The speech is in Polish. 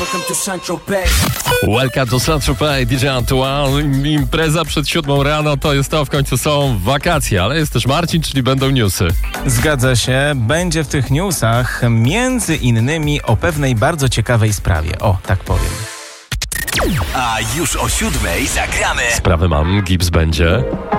Welcome to Saint-Tropez, DJ Antoine. Impreza przed 7 rano, to jest to, w końcu są wakacje, ale jest też Marcin, czyli będą newsy. Zgadza się, będzie w tych newsach między innymi o pewnej bardzo ciekawej sprawie. O, tak powiem. A już o 7 zagramy. Sprawy mam, Gibbs będzie.